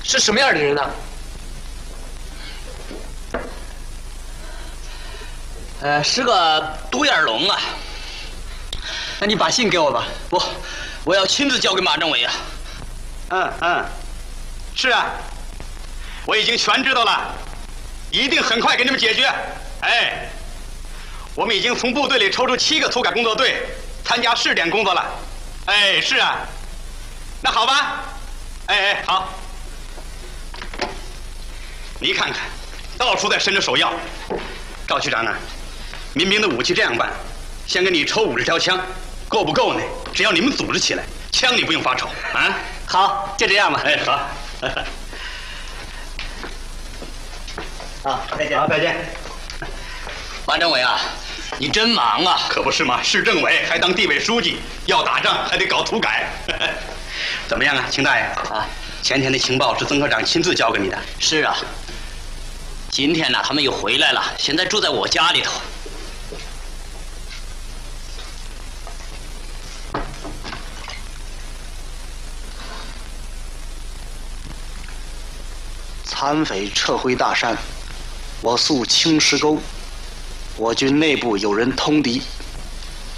是什么样的人呢？ 是个独眼龙啊。 那你把信给我吧。 不，我要亲自交给马政委啊。 是啊，我已经全知道了，一定很快给你们解决。哎，我们已经从部队里抽出7个土改工作队参加试点工作了。哎，是啊，那好吧。哎，好。你看看，到处在伸着手要。赵局长啊，民兵的武器这样办，先给你抽50条枪，够不够呢？只要你们组织起来，枪你不用发愁啊。 好，就这样吧。 哎，好。 好，再见。 好，再见。 马政委啊，你真忙啊！ 可不是嘛，市政委还当地委书记，要打仗还得搞土改。怎么样啊，秦大爷啊？前天的情报是曾科长亲自交给你的。 是啊，今天呢，他们又回来了，现在住在我家里头。 残匪撤回大山，我宿青石沟，我军内部有人通敌。